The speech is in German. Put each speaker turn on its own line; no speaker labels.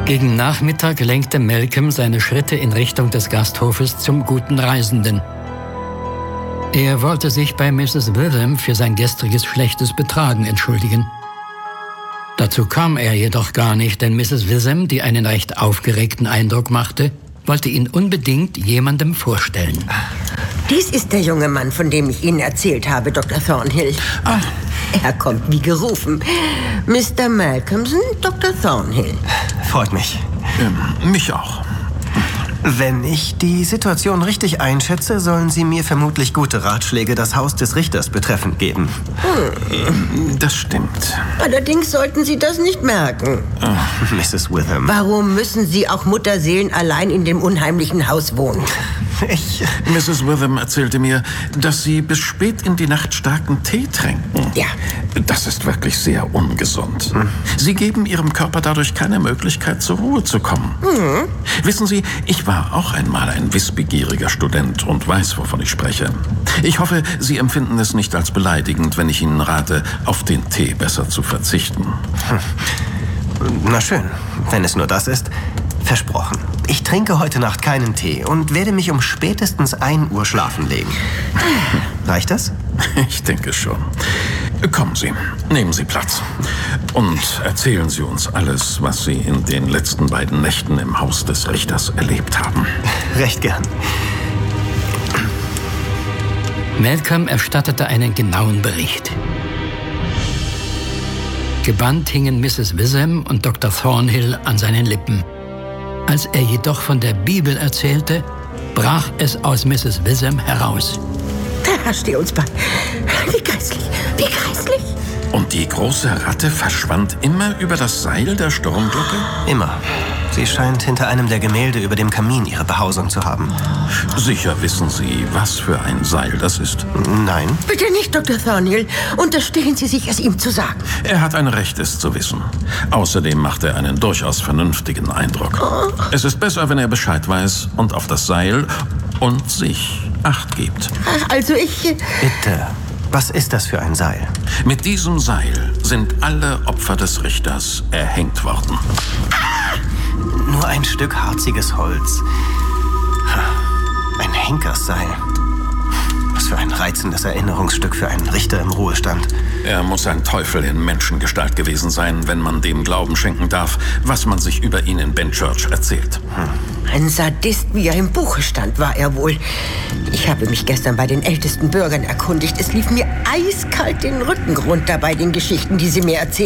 Gegen Nachmittag lenkte Malcolm seine Schritte in Richtung des Gasthofes zum Guten Reisenden. Er wollte sich bei Mrs. Witham für sein gestriges schlechtes Betragen entschuldigen. Dazu kam er jedoch gar nicht, denn Mrs. Witham, die einen recht aufgeregten Eindruck machte, wollte ihn unbedingt jemandem vorstellen.
Dies ist der junge Mann, von dem ich Ihnen erzählt habe, Dr. Thornhill. Er kommt wie gerufen. Mr. Malcolmson, Dr. Thornhill.
Freut mich.
Mich auch.
Wenn ich die Situation richtig einschätze, sollen Sie mir vermutlich gute Ratschläge das Haus des Richters betreffend geben.
Das stimmt.
Allerdings sollten Sie das nicht merken.
Mrs. Witham.
Warum müssen Sie auch Mutterseelen allein in dem unheimlichen Haus wohnen?
Mrs. Witham erzählte mir, dass Sie bis spät in die Nacht starken Tee tränken.
Ja.
Das ist wirklich sehr ungesund. Sie geben Ihrem Körper dadurch keine Möglichkeit, zur Ruhe zu kommen. Wissen Sie, ich war auch einmal ein wissbegieriger Student und weiß, wovon ich spreche. Ich hoffe, Sie empfinden es nicht als beleidigend, wenn ich Ihnen rate, auf den Tee besser zu verzichten.
Na schön, wenn es nur das ist. Versprochen. Ich trinke heute Nacht keinen Tee und werde mich um spätestens 1 Uhr schlafen legen. Reicht das?
Ich denke schon. Kommen Sie, nehmen Sie Platz. Und erzählen Sie uns alles, was Sie in den letzten beiden Nächten im Haus des Richters erlebt haben.
Recht gern.
Malcolm erstattete einen genauen Bericht. Gebannt hingen Mrs. Witham und Dr. Thornhill an seinen Lippen. Als er jedoch von der Bibel erzählte, brach es aus Mrs. Witham heraus.
Da steh uns bei. Wie grässlich, wie grässlich.
Und die große Ratte verschwand immer über das Seil der Sturmglocke?
Immer. Sie scheint hinter einem der Gemälde über dem Kamin ihre Behausung zu haben.
Sicher wissen Sie, was für ein Seil das ist?
Nein.
Bitte nicht, Dr. Thornhill. Unterstehen Sie sich, es ihm zu sagen.
Er hat ein Recht, es zu wissen. Außerdem macht er einen durchaus vernünftigen Eindruck. Es ist besser, wenn er Bescheid weiß und auf das Seil und sich Acht gibt.
Also ich...
Bitte. Was ist das für ein Seil?
Mit diesem Seil sind alle Opfer des Richters erhängt worden.
Nur ein Stück harziges Holz. Ein Henkersseil. Was für ein reizendes Erinnerungsstück für einen Richter im Ruhestand.
Er muss ein Teufel in Menschengestalt gewesen sein, wenn man dem Glauben schenken darf, was man sich über ihn in Benchurch erzählt.
Ein Sadist, wie er im Buche stand, war er wohl. Ich habe mich gestern bei den ältesten Bürgern erkundigt. Es lief mir eiskalt den Rücken runter bei den Geschichten, die sie mir erzählten.